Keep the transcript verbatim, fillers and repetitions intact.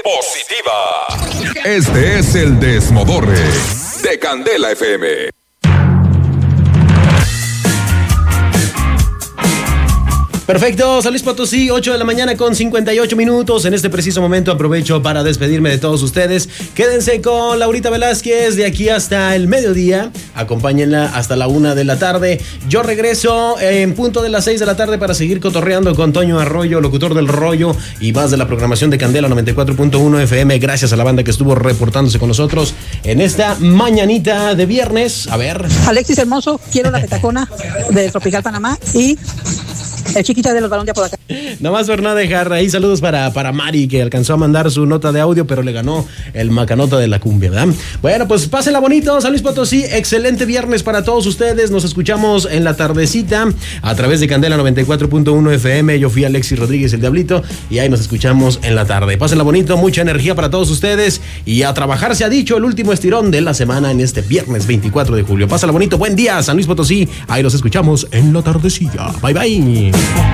positiva. Este es el Desmodorre de Candela F M. Perfecto, San Luis Potosí, ocho de la mañana con cincuenta y ocho minutos. En este preciso momento aprovecho para despedirme de todos ustedes. Quédense con Laurita Velázquez de aquí hasta el mediodía. Acompáñenla hasta la una de la tarde. Yo regreso en punto de las seis de la tarde para seguir cotorreando con Toño Arroyo, locutor del Rollo, y más de la programación de Candela noventa y cuatro punto uno F M. Gracias a la banda que estuvo reportándose con nosotros en esta mañanita de viernes. A ver. Alexis Hermoso, quiero la petacona de Tropical Panamá y el chiquita de los balones de Apodaca. Nomás por no dejar ahí saludos para, para Mari, que alcanzó a mandar su nota de audio, pero le ganó el macanota de la cumbia, ¿verdad? Bueno, pues pásenla bonito, San Luis Potosí. Excelente viernes para todos ustedes. Nos escuchamos en la tardecita a través de Candela noventa y cuatro punto uno F M. Yo fui Alexis Rodríguez, el Diablito, y ahí nos escuchamos en la tarde. Pásenla bonito, mucha energía para todos ustedes. Y a trabajar se ha dicho, el último estirón de la semana en este viernes veinticuatro de julio. Pásenla bonito, buen día, San Luis Potosí. Ahí los escuchamos en la tardecilla. Bye, bye.